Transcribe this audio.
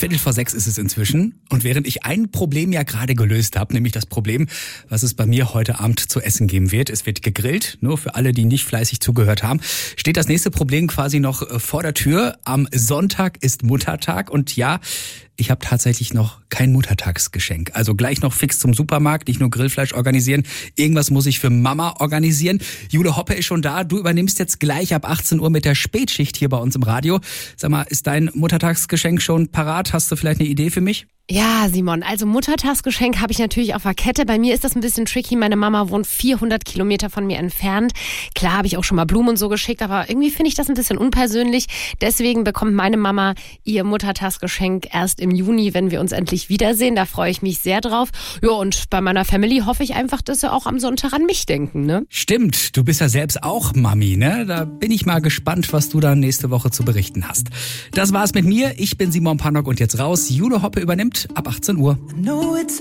5:45 ist es inzwischen. Und während ich ein Problem ja gerade gelöst habe, nämlich das Problem, was es bei mir heute Abend zu essen geben wird. Es wird gegrillt, nur für alle, die nicht fleißig zugehört haben, steht das nächste Problem quasi noch vor der Tür. Am Sonntag ist Muttertag und ja, ich habe tatsächlich noch kein Muttertagsgeschenk. Also gleich noch fix zum Supermarkt, nicht nur Grillfleisch organisieren. Irgendwas muss ich für Mama organisieren. Jule Hoppe ist schon da. Du übernimmst jetzt gleich ab 18 Uhr mit der Spätschicht hier bei uns im Radio. Sag mal, ist dein Muttertagsgeschenk schon parat? Hast du vielleicht eine Idee für mich? Ja, Simon, also Muttertagsgeschenk habe ich natürlich auf der Kette. Bei mir ist das ein bisschen tricky. Meine Mama wohnt 400 Kilometer von mir entfernt. Klar habe ich auch schon mal Blumen und so geschickt, aber irgendwie finde ich das ein bisschen unpersönlich. Deswegen bekommt meine Mama ihr Muttertagsgeschenk erst im Juni, wenn wir uns endlich wiedersehen. Da freue ich mich sehr drauf. Ja, und bei meiner Family hoffe ich einfach, dass sie auch am Sonntag an mich denken, ne? Stimmt, du bist ja selbst auch Mami, ne? Da bin ich mal gespannt, was du dann nächste Woche zu berichten hast. Das war's mit mir. Ich bin Simon Pannock und jetzt raus. Jule Hoppe übernimmt ab 18 Uhr.